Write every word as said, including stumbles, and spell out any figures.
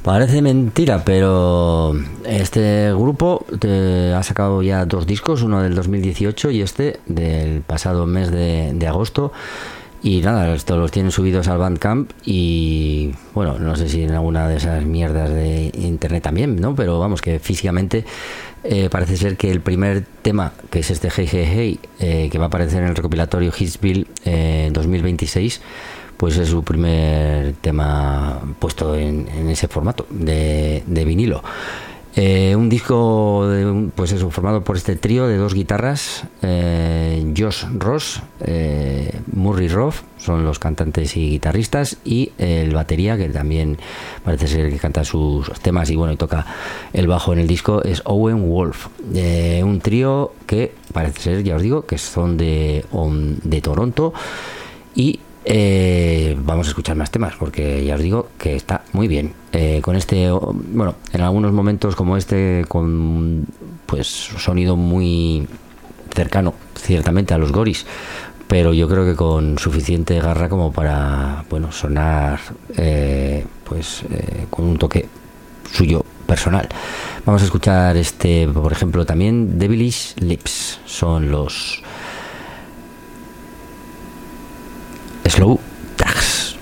Parece mentira, pero este grupo te ha sacado ya dos discos, uno del dos mil dieciocho y este del pasado mes de, de agosto. Y nada, estos los tienen subidos al Bandcamp y bueno, no sé si en alguna de esas mierdas de internet también, ¿no? Pero vamos, que físicamente eh, parece ser que el primer tema, que es este Hey Hey Hey, eh, que va a aparecer en el recopilatorio Hitsville eh, dos mil veintiséis, pues es su primer tema puesto en, en ese formato de, de vinilo. Eh, un disco de un, pues eso, formado por este trío de dos guitarras, eh, Josh Ross, eh, Murray Roth, son los cantantes y guitarristas, y el batería, que también parece ser que canta sus temas y bueno, y toca el bajo en el disco, es Owen Wolf. Eh, un trío que parece ser, ya os digo, que son de, de Toronto. Y Eh, vamos a escuchar más temas porque ya os digo que está muy bien, eh, con este, bueno, en algunos momentos como este, con pues sonido muy cercano ciertamente a los Goris, pero yo creo que con suficiente garra como para, bueno, sonar eh, pues eh, con un toque suyo personal. Vamos a escuchar este, por ejemplo, también Devilish Lips, son los Slow